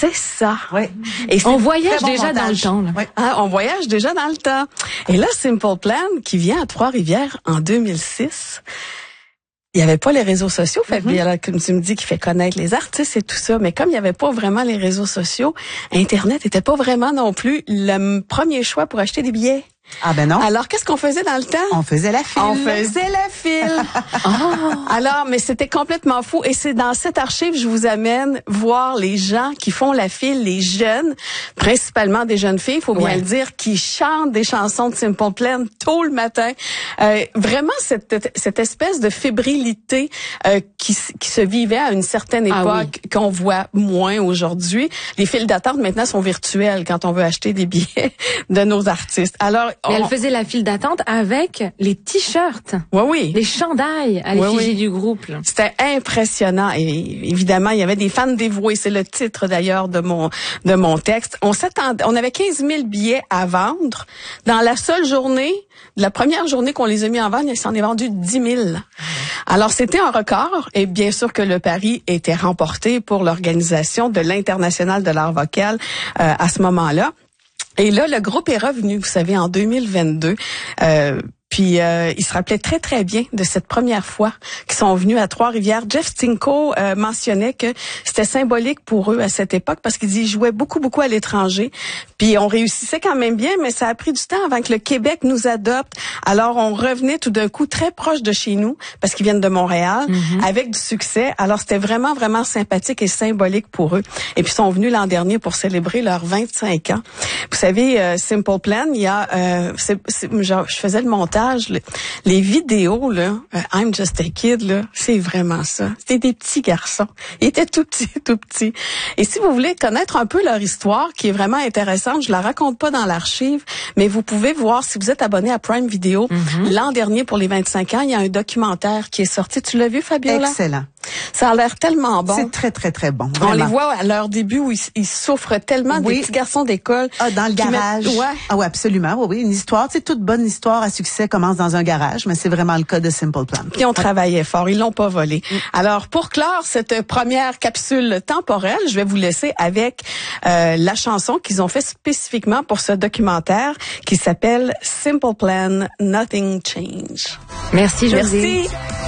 C'est ça. Oui. Et on voyage déjà dans le temps. Là. Oui. Ah, on voyage déjà dans le temps. Et là, Simple Plan, qui vient à Trois-Rivières en 2006, il n'y avait pas les réseaux sociaux, Fabiola, comme tu me dis, qui fait connaître les artistes et tout ça. Mais comme il n'y avait pas vraiment les réseaux sociaux, Internet n'était pas vraiment non plus le premier choix pour acheter des billets. Ah ben non. Alors, qu'est-ce qu'on faisait dans le temps? On faisait la file. On faisait la file. Alors, mais c'était complètement fou. Et c'est dans cette archive, je vous amène voir les gens qui font la file, les jeunes, principalement des jeunes filles, faut bien le dire, qui chantent des chansons de Simple Plan tôt le matin. Vraiment, cette espèce de fébrilité qui se vivait à une certaine époque qu'on voit moins aujourd'hui. Les files d'attente maintenant sont virtuelles quand on veut acheter des billets de nos artistes. Alors, mais elle faisait la file d'attente avec les t-shirts, les chandails à l'effigie du groupe. Là. C'était impressionnant et évidemment il y avait des fans dévoués. C'est le titre d'ailleurs de mon texte. On avait 15 000 billets à vendre dans la seule journée. La première journée qu'on les a mis en vente, il s'en est vendu 10 000. Alors, c'était un record et bien sûr que le pari était remporté pour l'organisation de l'International de l'art vocal à ce moment-là. Et là, le groupe est revenu, vous savez, en 2022. Puis il se rappelait très très bien de cette première fois qu'ils sont venus à Trois-Rivières. Jeff Stinko mentionnait que c'était symbolique pour eux à cette époque parce qu'ils jouaient beaucoup à l'étranger. Puis on réussissait quand même bien, mais ça a pris du temps avant que le Québec nous adopte. Alors on revenait tout d'un coup très proche de chez nous parce qu'ils viennent de Montréal avec du succès. Alors c'était vraiment sympathique et symbolique pour eux. Et puis ils sont venus l'an dernier pour célébrer leurs 25 ans. Vous savez, Simple Plan, il y a je faisais le montage. Les vidéos, là, I'm Just a Kid, là, c'est vraiment ça. C'était des petits garçons. Ils étaient tout petits. Et si vous voulez connaître un peu leur histoire, qui est vraiment intéressante, je la raconte pas dans l'archive, mais vous pouvez voir, si vous êtes abonné à Prime Video, l'an dernier, pour les 25 ans, il y a un documentaire qui est sorti. Tu l'as vu, Fabiola? Excellent. Ça a l'air tellement bon. C'est très bon. Vraiment. On les voit à leur début où ils souffrent tellement, des petits garçons d'école. Ah, dans le garage. Ah oui, absolument. Oui, une histoire. Tu sais, toute bonne histoire à succès commence dans un garage, mais c'est vraiment le cas de Simple Plan. Puis on travaillait fort, ils l'ont pas volé. Alors, pour clore cette première capsule temporelle, je vais vous laisser avec la chanson qu'ils ont fait spécifiquement pour ce documentaire qui s'appelle Simple Plan, Nothing Change. Merci, Josée. Merci.